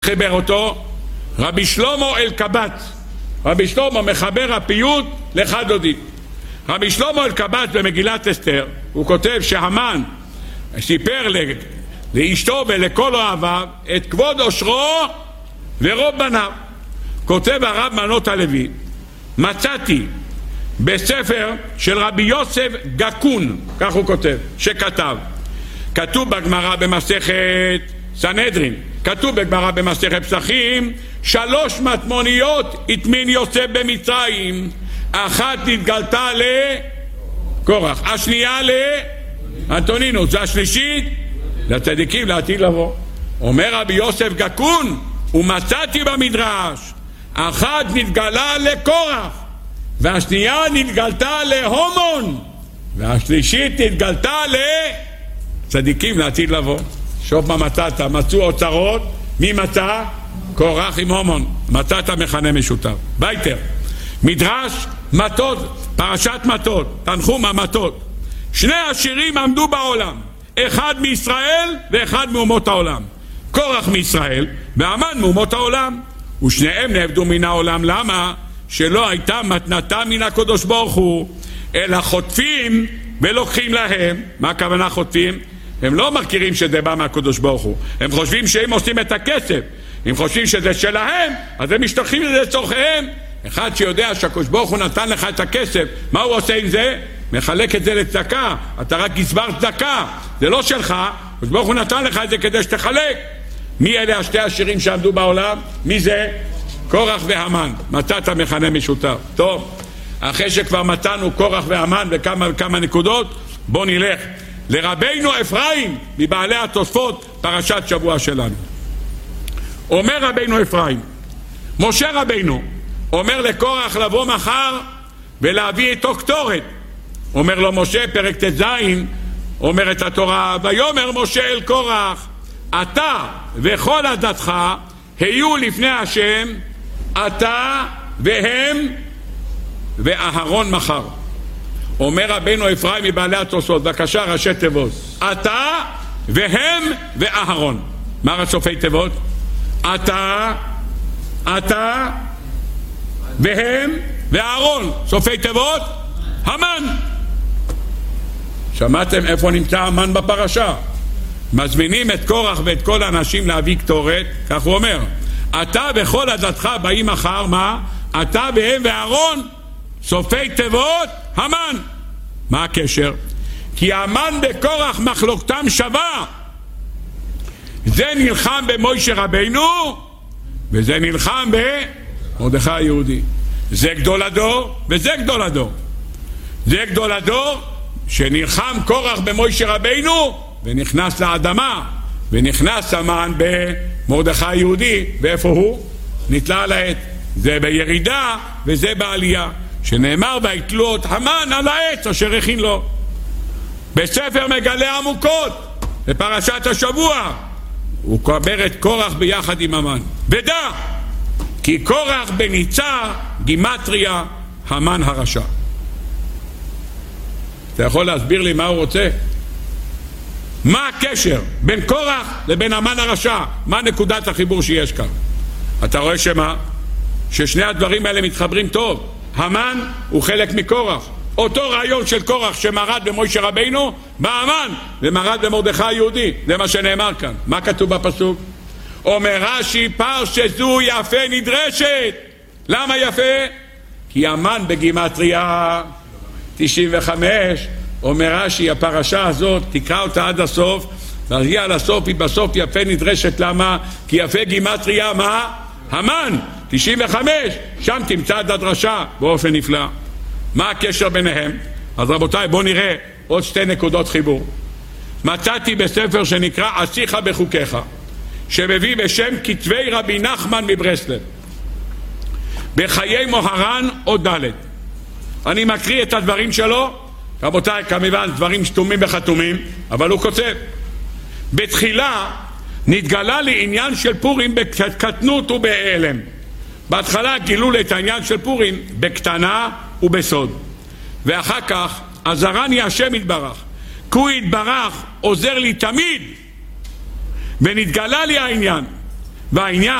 חיבר אותו? רבי שלמה אלקבץ. רבי שלמה מחבר הפיוט לחד-דודי. רבי שלמה אלקבץ במגילת אסתר, הוא כותב שהמן סיפר לאשתו ולכל אוהביו את כבוד עושרו ורוב בניו. כותב הרב מנות הלוי, מצאתי בספר של רבי יוסף גקון, כך הוא כותב, שכתב, כתוב בגמרא במסכת סנהדרין, כתוב בגמרא במסכת פסחים, 3 מטמוניות הטמין יוסף במצרים, אחת נתגלתה לקורח, השנייה לאנטונינוס, והשלישית לצדיקים לעתיד לבוא. אומר רבי יוסף גקון, ומצאתי במדרש, אחת נתגלה לקורח, והשנייה נתגלתה להומון, והשלישית נתגלתה לצדיקים לעתיד לבוא. שוב מה מצאת? מצאו אוצרות, מי מצא? קורח עם הומון. מצאת מכנה משותף. בייטר, מדרש מטות, פרשת מטות, תנחום המטות. 2 עשירים עמדו בעולם, אחד מישראל ואחד מאומות העולם. קורח מישראל והמן מאומות העולם, ושניהם נעבדו מן העולם. למה? שלא הייתה מתנתה מן הקדוש ברוך הוא, אלא חוטפים ולוקחים להם. מה הכוונה חוטפים? הם לא מכירים שזה בא מהקדוש ברוך הוא, הם חושבים שהם עושים את הכסף, הם חושבים שזה שלהם, אז הם משתלחים לזה לצורכיהם. אחד שיודע שהקדוש ברוך הוא נתן לך את הכסף, מה הוא עושה עם זה? מחלק את זה לצדקה. אתה רק גזבר צדקה, זה לא שלך, הקדוש ברוך הוא נתן לך את זה כדי שתחלק. מי אלה 2 עשירים שעמדו בעולם? מי זה? קורח והמן. מצאת מכנה משותף. טוב, אחרי שכבר מצאנו קורח והמן וכמה נקודות, בוא נלך לרבינו אפרים מבעלי התוספות, פרשת שבוע שלנו. אומר רבינו אפרים, משה רבינו אומר לקורח לבוא מחר ולהביא איתו קטורת. אומר לו משה, פרק ט"ז, אומרת התורה, ויאמר משה אל קורח, אתה וכל עדתך היו לפני השם, אתה והם ואהרון מחר. אומר רבינו אפרים מבעלי התוספות, בבקשה ראשי תיבות, אתה והם ואהרון. מה ראשי תיבות? אתה והם ואהרון. סופי תיבות המן. שמעתם איפה נמצא המן בפרשה? מזמינים את קורח ואת כל האנשים להביא קטורת, כך הוא אומר, אתה וכל עדתך באים מחר. מה? אתה והם ואהרון. סופי תיבות המן. מה הקשר? כי המן בקורח מחלוקתם שווה, זה נלחם במוישה רבינו וזה נלחם במרדכי היהודי. זה גדול הדור וזה גדול הדור. זה גדול הדור שנלחם קורח במוישה רבינו ונכנס לאדמה, ונכנס המן במרדכי היהודי. ואיפה הוא? נתלה על העץ. זה בירידה וזה בעלייה, שנאמר ויתלו את המן על העץ אשר הכין לו. בספר מגלה עמוקות בפרשת השבוע הוא קובר את קורח ביחד עם המן. ודע כי קורח בניצה גימטריה המן הרשע. אתה יכול להסביר לי מה הוא רוצה? מה הקשר בין קורח לבין המן הרשע? מה נקודת החיבור שיש כאן? אתה רואה שמה? ששני הדברים האלה מתחברים טוב. המן הוא חלק מקורח. אותו רעיון של קורח שמרד במוישה רבינו, בא המן ומרד במרדכי היהודי. זה מה שנאמר כאן. מה כתוב בפסוק? אומר רש"י, פרשזו יפה נדרשת. למה יפה? כי המן בגימטריה 95. אומר רש"י, הפרשה הזאת תקרא אותה עד הסוף, תגיע לסוף, היא בסוף יפה נדרשת. למה? כי יפה גימטריה מה? המן 95. שם תמצא את הדרשה באופן נפלא. מה הקשר ביניהם? אז רבותיי, בואו נראה עוד 2 נקודות חיבור. מצאתי בספר שנקרא עשיך בחוקיך, שמביא בשם כתבי רבי נחמן מברסלב, בחיי מוהר"ן עוד ד'. אני מקריא את הדברים שלו. רבותיי, כמובן דברים שתומים וחתומים, אבל הוא כותב, בתחילה נתגלה לי עניין של פורים בקטנות ובהיעלם. בהתחלה גילו לי את העניין של פורים בקטנה ובסוד, ואחר כך עזרני השם יתברך, כי הוא יתברך עוזר לי תמיד, ונתגלה לי העניין. והעניין